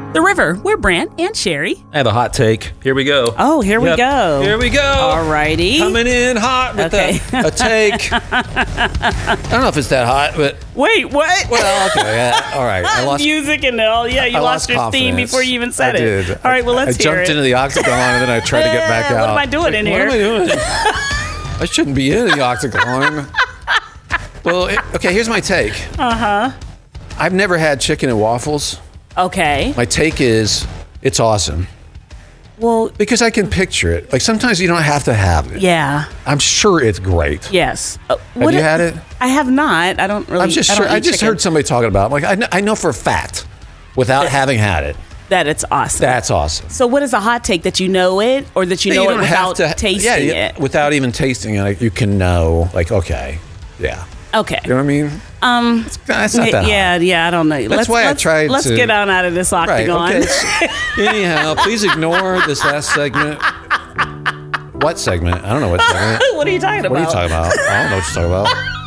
The River. We're Brant and Sherry. I have a hot take. Here we go. Oh, here we go. Here we go. All righty. Coming in hot with a take. I don't know if it's that hot, but... Wait, what? Well, okay. Yeah, all right. I lost music and all. Yeah, you lost your steam confidence. before you even said I it. did. All right, well, let's hear it. I jumped into the octagon and then I tried to get back out. What am I doing in here? What am I doing? I shouldn't be in the octagon. Well, okay, here's my take. Uh-huh. I've never had chicken and waffles. Okay. My take is, it's awesome. Well, because I can picture it. Like, sometimes you don't have to have it. Yeah. I'm sure it's great. Yes. Have you had it? I have not. I don't really. I'm just sure. I just heard somebody talking about it. Like, I know for a fact, without having had it, that it's awesome. That's awesome. So what is a hot take? That you know it, or that you know it without tasting it? Without even tasting it, you can know, like, okay, yeah. Okay. You know what I mean? That's not that hot. Yeah, I don't know. That's why I tried Let's get on out of this octagon. Right, okay. Anyhow, please ignore this last segment. What segment? I don't know what segment. What are you talking about? What are you talking about? I don't know what you're talking about.